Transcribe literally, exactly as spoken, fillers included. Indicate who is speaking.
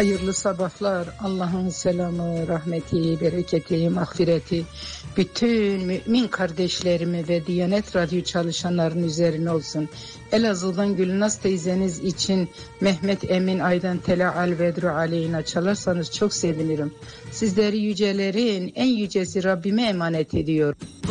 Speaker 1: Hayırlı sabahlar. Allah'ın selamı, rahmeti, bereketi, mağfireti bütün mümin kardeşlerimi ve Diyanet Radyo çalışanların üzerine olsun. Elazığ'dan Gülnaz teyzeniz için Mehmet Emin Aydan Tela Al Vedru Aleyna çalarsanız çok sevinirim. Sizleri yücelerin en yücesi Rabbime emanet ediyorum.